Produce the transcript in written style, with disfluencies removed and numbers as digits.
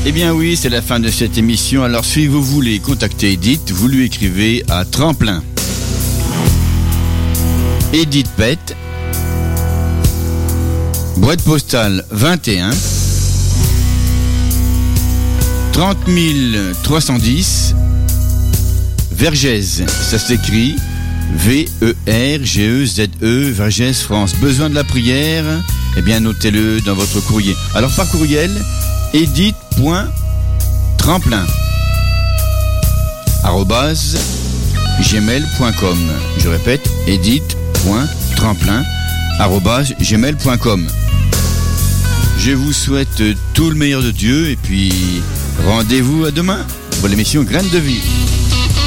Eh bien oui, c'est la fin de cette émission. Alors si vous voulez contacter Edith, vous lui écrivez à Tremplin. Edith Pett, boîte postale 21, 30 310, Vergès. Ça s'écrit V-E-R-G-E-Z-E, Vergès, France. Besoin de la prière? Eh bien notez-le dans votre courrier. Alors par courriel, edith.tremplin @gmail.com. Je répète, edith.tremplin@gmail.com. Je vous souhaite tout le meilleur de Dieu et puis rendez-vous à demain pour l'émission Graines de Vie.